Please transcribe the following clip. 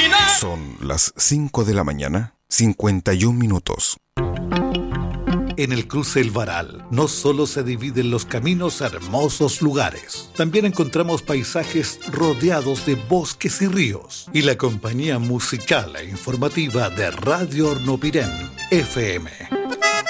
Son las 5 de la mañana, 51 minutos. En el cruce El Varal no solo se dividen los caminos a hermosos lugares, también encontramos paisajes rodeados de bosques y ríos, y la compañía musical e informativa de Radio Hornopirén, FM.